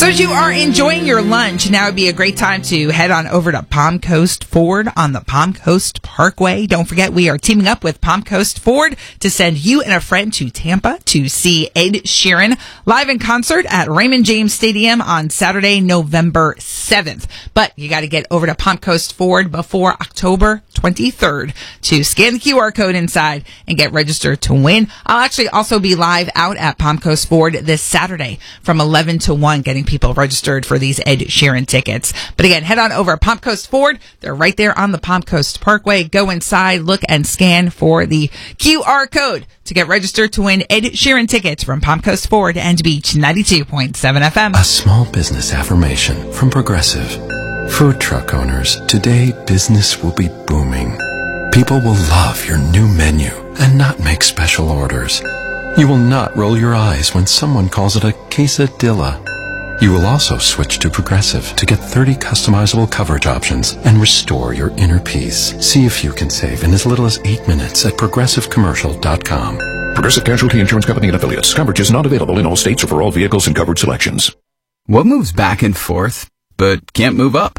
So as you are enjoying your lunch, now would be a great time to head on over to Palm Coast Ford on the Palm Coast Parkway. Don't forget, we are teaming up with Palm Coast Ford to send you and a friend to Tampa to see Ed Sheeran live in concert at Raymond James Stadium on Saturday, November 7th. But you got to get over to Palm Coast Ford before October 23rd to scan the QR code inside and get registered to win. I'll actually also be live out at Palm Coast Ford this Saturday from 11 to 1, getting people registered for these Ed Sheeran tickets. But again, head on over to Palm Coast Ford. They're right there on the Palm Coast Parkway. Go inside, look and scan for the QR code to get registered to win Ed Sheeran tickets from Palm Coast Ford and Beach 92.7 FM. A small business affirmation from Progressive. Food truck owners, today business will be booming. People will love your new menu and not make special orders. You will not roll your eyes when someone calls it a quesadilla. You will also switch to Progressive to get 30 customizable coverage options and restore your inner peace. See if you can save in as little as 8 minutes at ProgressiveCommercial.com. Progressive Casualty Insurance Company and Affiliates. Coverage is not available in all states or for all vehicles and coverage selections. What moves back and forth, but can't move up?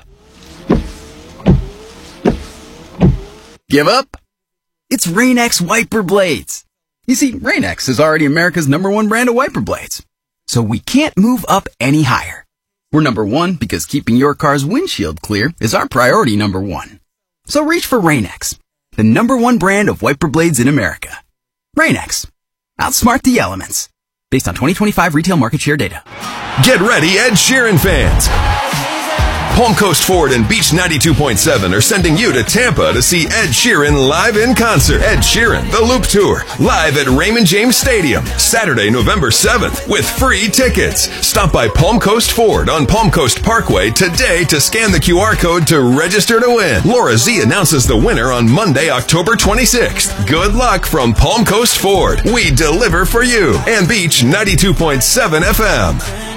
Give up? It's Rain-X wiper blades. You see, Rain-X is already America's #1 brand of wiper blades. So we can't move up any higher. We're #1 because keeping your car's windshield clear is our priority #1. So reach for Rain-X, the #1 brand of wiper blades in America. Rain-X. Outsmart the elements. Based on 2025 retail market share data. Get ready, Ed Sheeran fans. Palm Coast Ford and Beach 92.7 are sending you to Tampa to see Ed Sheeran live in concert. Ed Sheeran, The Loop Tour, live at Raymond James Stadium, Saturday, November 7th, with free tickets. Stop by Palm Coast Ford on Palm Coast Parkway today to scan the QR code to register to win. Laura Z announces the winner on Monday, October 26th. Good luck from Palm Coast Ford. We deliver for you. And Beach 92.7 FM.